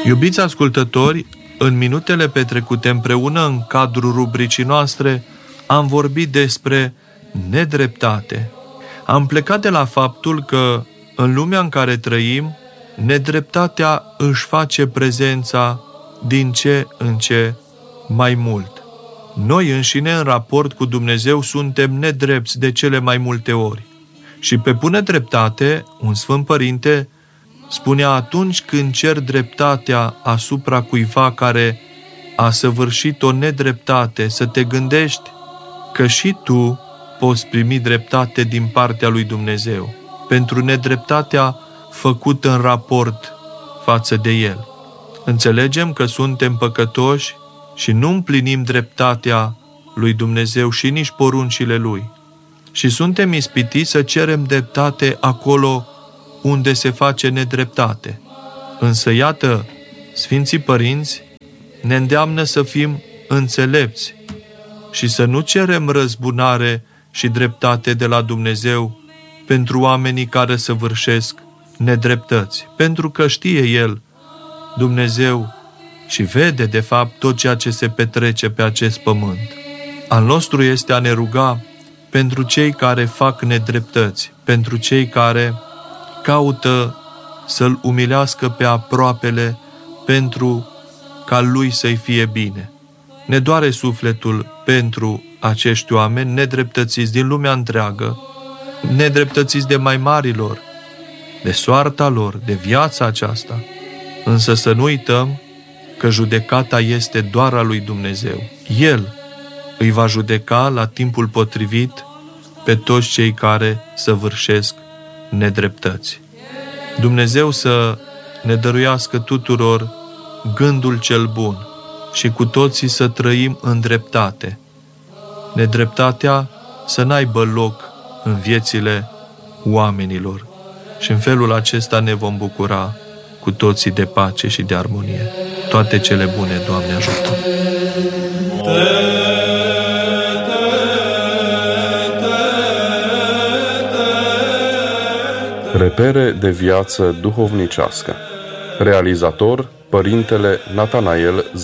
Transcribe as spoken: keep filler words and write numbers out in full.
Iubiți ascultători, în minutele petrecute împreună în cadrul rubricii noastre am vorbit despre nedreptate. Am plecat de la faptul că în lumea în care trăim, nedreptatea își face prezența din ce în ce mai mult. Noi înșine, în raport cu Dumnezeu, suntem nedrepți de cele mai multe ori. Și pe bună dreptate, un Sfânt Părinte spunea: atunci când cer dreptatea asupra cuiva care a săvârșit o nedreptate, să te gândești că și tu poți primi dreptate din partea lui Dumnezeu pentru nedreptatea făcută în raport față de El. Înțelegem că suntem păcătoși și nu împlinim dreptatea lui Dumnezeu și nici poruncile Lui. Și suntem ispitiți să cerem dreptate acolo unde se face nedreptate. Însă, iată, Sfinții Părinți ne îndeamnă să fim înțelepți și să nu cerem răzbunare și dreptate de la Dumnezeu pentru oamenii care săvârșesc nedreptăți, pentru că știe El, Dumnezeu, și vede de fapt tot ceea ce se petrece pe acest pământ. Al nostru este a ne ruga pentru cei care fac nedreptăți, pentru cei care caută să-L umilească pe aproapele pentru ca Lui să-i fie bine. Ne doare sufletul pentru acești oameni nedreptățiți din lumea întreagă, nedreptățiți de mai marilor, de soarta lor, de viața aceasta. Însă să nu uităm că judecata este doar a lui Dumnezeu. El îi va judeca la timpul potrivit pe toți cei care săvârșesc nedreptăți. Dumnezeu să ne dăruiască tuturor gândul cel bun și cu toții să trăim în dreptate. Nedreptatea să n-aibă loc în viețile oamenilor și în felul acesta ne vom bucura cu toții de pace și de armonie. Toate cele bune, Doamne ajută! Repere de viață duhovnicească. Realizator: Părintele Natanael